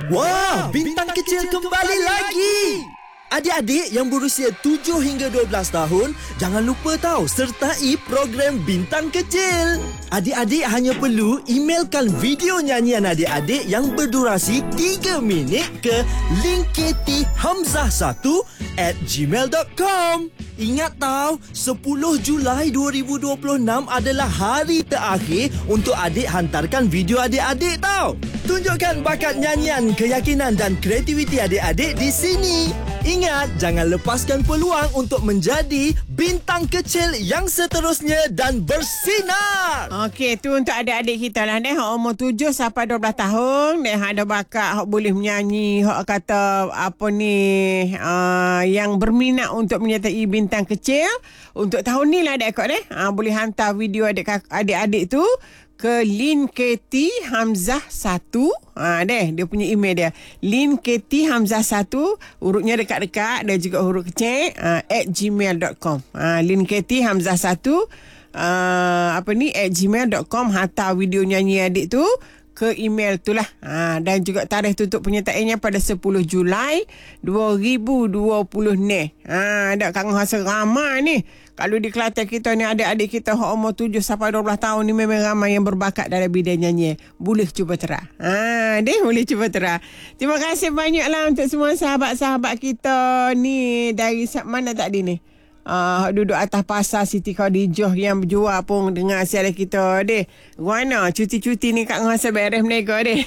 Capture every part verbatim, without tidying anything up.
Wah, Bintang Kecil kembali lagi. Adik-adik yang berusia tujuh hingga dua belas tahun, jangan lupa tahu sertai program Bintang Kecil. Adik-adik hanya perlu emailkan video nyanyian adik-adik yang berdurasi tiga minit ke linketihamzah satu at gmail dot com. Ingat tahu, sepuluh Julai dua ribu dua puluh enam adalah hari terakhir untuk adik hantarkan video adik-adik tahu. Tunjukkan bakat nyanyian, keyakinan dan kreativiti adik-adik di sini. Ingat, jangan lepaskan peluang untuk menjadi bintang kecil yang seterusnya dan bersinar. Okey, tu untuk adik-adik kita lah ni. Hak umur tujuh sampai dua belas tahun. Dia ada bakat, hak boleh menyanyi. Hak kata apa ni, uh, yang berminat untuk menyertai bintang kecil. Untuk tahun ni lah adik-adik ni. Uh, boleh hantar video adik, adik-adik tu ke linketihamzah satu. Ha, deh, dia punya email dia. linketihamzah satu, hurufnya dekat-dekat dan juga huruf kecil, uh, at gmail dot com. Ha, linketihamzah satu, uh, apa ni, at gmail dot com. Hantar video nyanyi adik tu ke email tu lah. Ha, dan juga tarikh tutup penyertaannya pada sepuluh Julai dua ribu dua puluh ni. Ha, ada Kang rasa ramai ni. Kalau di Kelantan kita ni, adik-adik kita yang umur tujuh sampai dua belas tahun ni memang ramai yang berbakat dalam bidang nyanyi. Boleh cuba terah. Ha, dia boleh cuba terah. Terima kasih banyaklah untuk semua sahabat-sahabat kita ni dari mana tadi ni? Uh, duduk atas pasar Siti Khadijah yang berjual pun dengar siaran kita deh. Guana cuti-cuti ni Kak Ngah beres mereka deh.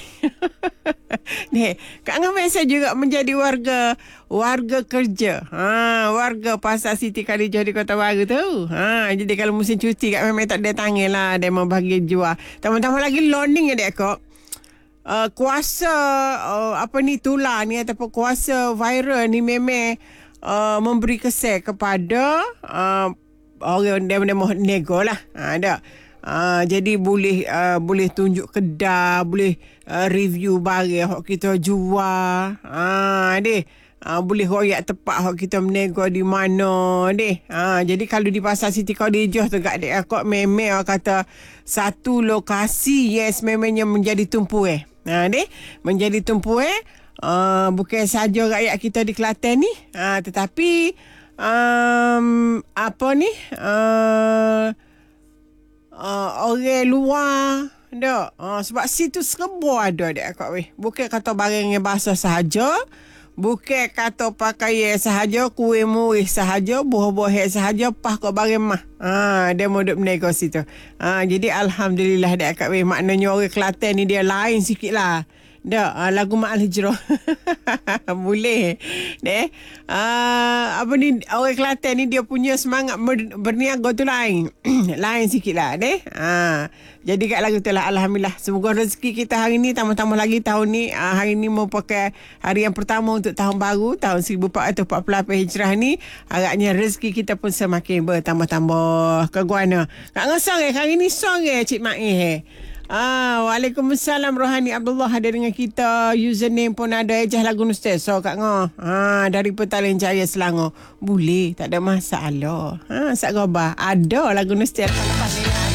Deh, Kak Ngah biasa juga menjadi warga warga kerja. Ha, warga pasar Siti Khadijah di Kota Baru tu. Ha, jadi kalau musim cuti Kak memang tak ada tangan lah dia mau bagi jual. Tambah-tambah lagi loading ya dek kok. Uh, kuasa uh, apa ni tular ni ataupun kuasa viral ni memang Uh, memberi kesan kepada uh, orang yang mahu nego lah. Ha, ada. Uh, jadi boleh uh, boleh tunjuk kedai, boleh uh, review barang hok kita jual. Ha, deh. Uh, boleh royak tepat hok kita menego di mana deh. Ha, jadi kalau di pasar Siti Khadijah tu gak dek aku memang kata satu lokasi yes memangnya menjadi tumpuan. Ha, deh. Menjadi tumpuan. Uh, bukan saja rakyat kita di Kelantan ni, uh, tetapi um, apa ni uh, uh, orang luar dak, uh, sebab situ serba ada dak kat weh. Bukan kata barang yang basah sahaja, bukan kata pakaian sahaja, kuih muih sahaja, buah-buah sahaja, pah kau barang mah. Ha, dia mau duk menego situ. Ha, jadi alhamdulillah dak kat weh. Maknanya orang Kelantan ni dia lain sikitlah. Dah, uh, lagu Ma'al Hijrah. Boleh. Deh. Uh, apa ni, orang Kelantan ni dia punya semangat ber, berniaga tu lain. Lain sikit lah. Deh. Uh, jadi kat lagu tu lah. Alhamdulillah. Semoga rezeki kita hari ni tambah-tambah lagi tahun ni. Uh, hari ni merupakan hari yang pertama untuk tahun baru. Tahun seribu empat ratus empat puluh lapan Hijrah ni. Agaknya rezeki kita pun semakin bertambah-tambah ke guana. Kak ngesong eh. Hari ni song eh Cik Mak eh. Ah, Waalaikumsalam Rohani Abdullah ada dengan kita. Username pun ada Ejah Lagu Nustes. So Kak Ngah. Ah, dari Petaling Jaya Selangor. Boleh, tak ada masalah. Ha, sak gobah. Ada Lagu Nustes lepas ni.